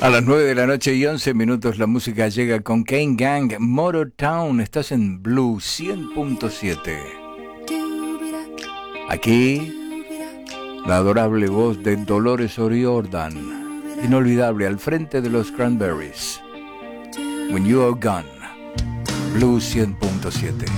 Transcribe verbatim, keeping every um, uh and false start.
A las nueve de la noche y once minutos la música llega con Kane Gang, Motortown. Estás en Blue cien punto siete. Aquí, la adorable voz de Dolores O'Riordan, inolvidable al frente de los Cranberries. When You Are Gone, Blue cien punto siete.